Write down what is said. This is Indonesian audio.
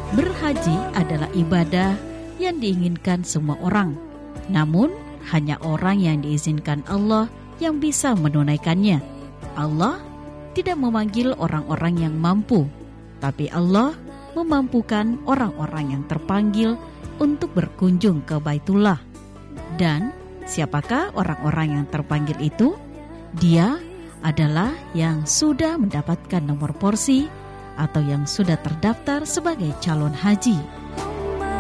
Berhaji adalah ibadah yang diinginkan semua orang. Namun, hanya orang yang diizinkan Allah yang bisa menunaikannya. Allah tidak memanggil orang-orang yang mampu, tapi Allah memampukan orang-orang yang terpanggil untuk berkunjung ke Baitullah. Dan siapakah orang-orang yang terpanggil itu? Dia adalah yang sudah mendapatkan nomor porsi atau yang sudah terdaftar sebagai calon haji.